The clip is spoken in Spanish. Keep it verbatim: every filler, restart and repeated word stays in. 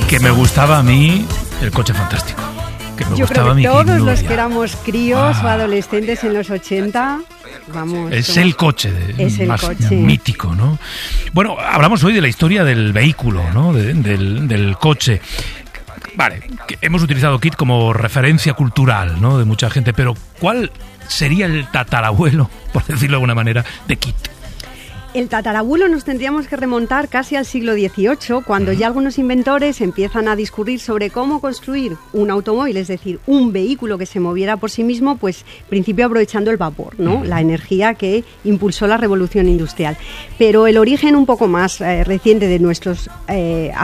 que me gustaba a mí el coche fantástico. Que me Yo gustaba creo que mi todos Kid los Nuria. que éramos críos Ah. o adolescentes en los ochenta, vamos... Es somos- el coche de- es el más coche. mítico, ¿no? Bueno, hablamos hoy de la historia del vehículo, ¿no? De- del, del coche. Vale, que hemos utilizado Kit como referencia cultural, ¿no? De mucha gente, pero ¿cuál sería el tatarabuelo, por decirlo de alguna manera, de Kit? El tatarabuelo nos tendríamos que remontar casi al siglo dieciocho, cuando ya algunos inventores empiezan a discurrir sobre cómo construir un automóvil, es decir, un vehículo que se moviera por sí mismo, pues en principio aprovechando el vapor, ¿no? La energía que impulsó la revolución industrial. Pero el origen un poco más eh, reciente de nuestros eh,